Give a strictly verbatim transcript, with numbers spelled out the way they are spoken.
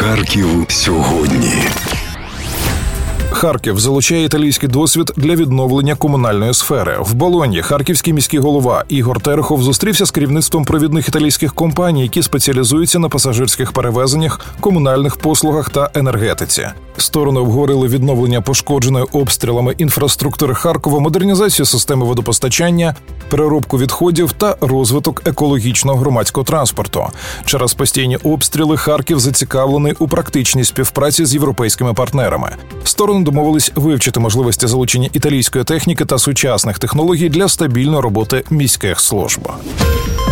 Харків сьогодні. Харків залучає італійський досвід для відновлення комунальної сфери. В Болоньї харківський міський голова Ігор Терехов зустрівся з керівництвом провідних італійських компаній, які спеціалізуються на пасажирських перевезеннях, комунальних послугах та енергетиці. Сторони обговорили відновлення пошкодженої обстрілами інфраструктури Харкова, модернізацію системи водопостачання, переробку відходів та розвиток екологічного громадського транспорту. Через постійні обстріли Харків зацікавлений у практичній співпраці з європейськими партнерами. Сторони домовились вивчити можливості залучення італійської техніки та сучасних технологій для стабільної роботи міських служб.